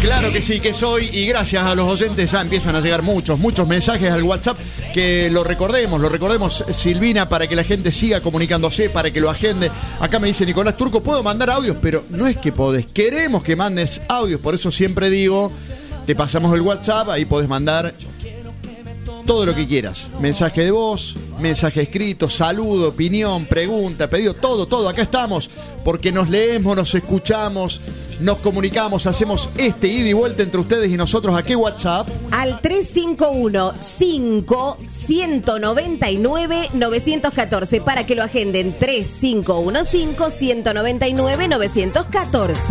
Claro que sí, que soy, y gracias a los oyentes ya empiezan a llegar muchos mensajes al WhatsApp, que lo recordemos, Silvina, para que la gente siga comunicándose, para que lo agende. Acá me dice Nicolás Turco, puedo mandar audios, pero no es que podés, queremos que mandes audios, por eso siempre digo, te pasamos el WhatsApp, ahí podés mandar todo lo que quieras, mensaje de voz, mensaje escrito, saludo, opinión, pregunta, pedido, todo, acá estamos, porque nos leemos, nos escuchamos, nos comunicamos, hacemos ida y vuelta entre ustedes y nosotros. ¿A qué WhatsApp? Al 351-5-199-914, para que lo agenden. 3515-199-914.